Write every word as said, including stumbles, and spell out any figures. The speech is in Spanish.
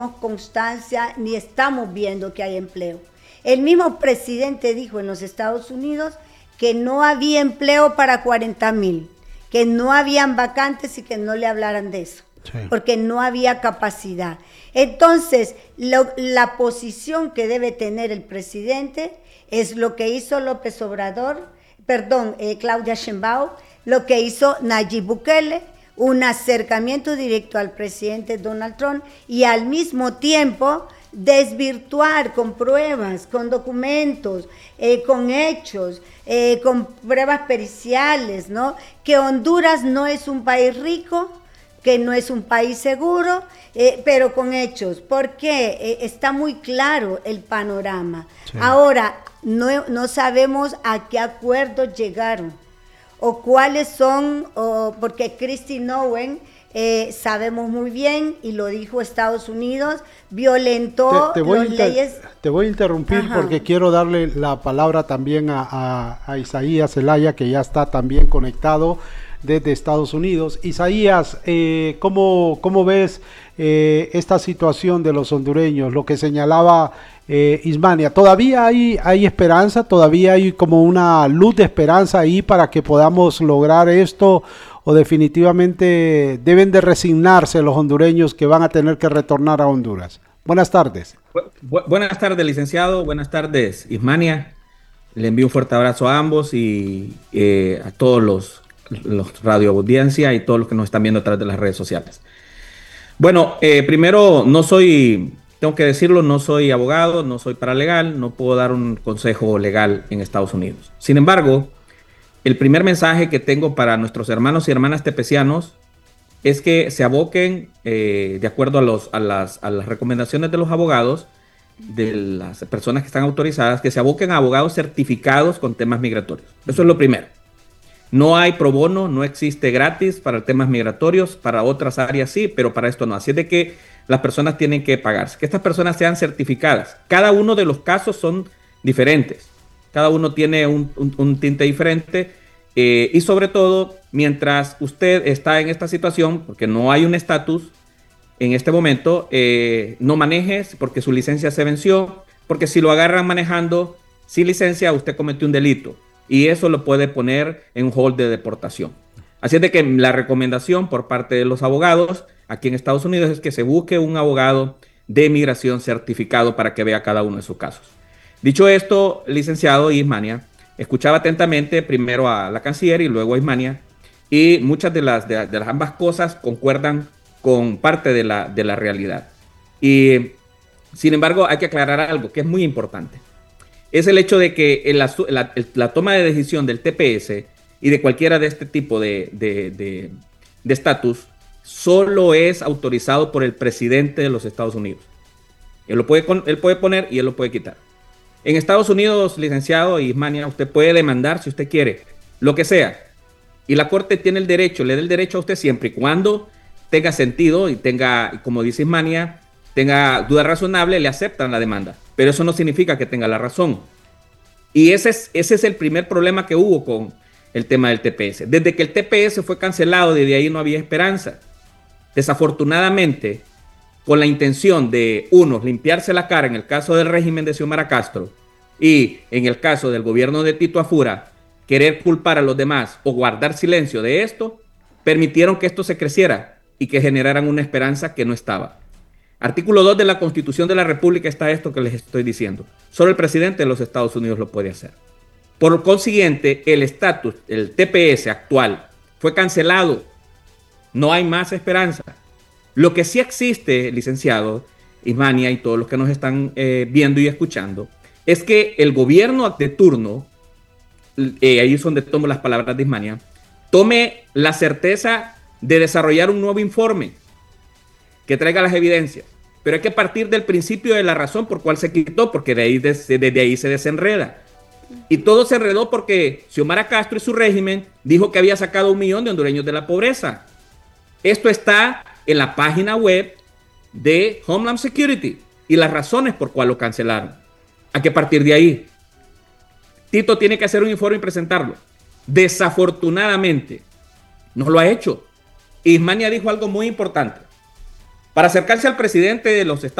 constancia ni estamos viendo que hay empleo. El mismo presidente dijo en los Estados Unidos que no había empleo para cuarenta mil, que no habían vacantes y que no le hablaran de eso, sí, porque no había capacidad. Entonces, lo, la posición que debe tener el presidente es lo que hizo López Obrador, perdón, eh, Claudia Sheinbaum, lo que hizo Nayib Bukele, un acercamiento directo al presidente Donald Trump y al mismo tiempo desvirtuar con pruebas, con documentos, eh, con hechos, eh, con pruebas periciales, ¿no? Que Honduras no es un país rico, que no es un país seguro, eh, pero con hechos, porque eh, está muy claro el panorama. Sí. Ahora, no, no sabemos a qué acuerdos llegaron, o cuáles son, o, porque Kristi Noem, eh, sabemos muy bien, y lo dijo Estados Unidos, violentó te, te las leyes. Te voy a interrumpir. Ajá. Porque quiero darle la palabra también a, a, a Isaías Zelaya, que ya está también conectado desde Estados Unidos. Isaías, eh, ¿cómo, cómo ves eh, esta situación de los hondureños? Lo que señalaba eh, Ismania, ¿todavía hay, hay esperanza? ¿Todavía hay como una luz de esperanza ahí para que podamos lograr esto? ¿O definitivamente deben de resignarse los hondureños que van a tener que retornar a Honduras? Buenas tardes. Bu buenas tardes, licenciado. Buenas tardes, Ismania. Le envío un fuerte abrazo a ambos y eh, a todos los, los radio audiencia y todos los que nos están viendo a través de las redes sociales. Bueno, eh, primero, no soy, tengo que decirlo, no soy abogado, no soy paralegal, no puedo dar un consejo legal en Estados Unidos. Sin embargo, el primer mensaje que tengo para nuestros hermanos y hermanas tepecianos es que se aboquen, eh, de acuerdo a, los, a, las, a las recomendaciones de los abogados, de las personas que están autorizadas, que se aboquen a abogados certificados con temas migratorios. Eso es lo primero. No hay pro bono, no existe gratis para temas migratorios, para otras áreas sí, pero para esto no. Así es de que las personas tienen que pagarse, que estas personas sean certificadas. Cada uno de los casos son diferentes. Cada uno tiene un, un, un tinte diferente eh, y sobre todo, mientras usted está en esta situación, porque no hay un estatus en este momento, eh, no manejes porque su licencia se venció, porque si lo agarran manejando sin licencia, usted cometió un delito y eso lo puede poner en hold de deportación. Así es de que la recomendación por parte de los abogados aquí en Estados Unidos es que se busque un abogado de migración certificado para que vea cada uno de sus casos. Dicho esto, licenciado Ismania, escuchaba atentamente primero a la canciller y luego a Ismania, y muchas de las, de, de las ambas cosas concuerdan con parte de la, de la realidad. Y sin embargo, hay que aclarar algo que es muy importante. Es el hecho de que el, la, la, la toma de decisión del T P S y de cualquiera de este tipo de de estatus solo es autorizado por el presidente de los Estados Unidos. Él lo puede, él puede poner y él lo puede quitar. En Estados Unidos, licenciado Ismania, usted puede demandar si usted quiere, lo que sea. Y la Corte tiene el derecho, le da el derecho a usted siempre y cuando tenga sentido y tenga, como dice Ismania, tenga duda razonable, le aceptan la demanda. Pero eso no significa que tenga la razón. Y ese es, ese es el primer problema que hubo con el tema del T P S. Desde que el T P S fue cancelado, desde ahí no había esperanza. Desafortunadamente, con la intención de, uno, limpiarse la cara en el caso del régimen de Xiomara Castro y en el caso del gobierno de Tito Afura, querer culpar a los demás o guardar silencio de esto, permitieron que esto se creciera y que generaran una esperanza que no estaba. Artículo dos de la Constitución de la República está esto que les estoy diciendo. Solo el presidente de los Estados Unidos lo puede hacer. Por consiguiente, el estatus, el T P S actual, fue cancelado. No hay más esperanza. Lo que sí existe, licenciado Ismania y todos los que nos están eh, viendo y escuchando, es que el gobierno de turno, eh, ahí es donde tomo las palabras de Ismania, tome la certeza de desarrollar un nuevo informe que traiga las evidencias. Pero hay que partir del principio de la razón por cual se quitó, porque de ahí, desde, desde ahí se desenreda. Y todo se enredó porque Xiomara Castro y su régimen dijo que había sacado un millón de hondureños de la pobreza. Esto está en la página web de Homeland Security y las razones por cuál lo cancelaron. Hay que partir de ahí. Tito tiene que hacer un informe y presentarlo. Desafortunadamente, no lo ha hecho. Ismania dijo algo muy importante. Para acercarse al presidente de los Estados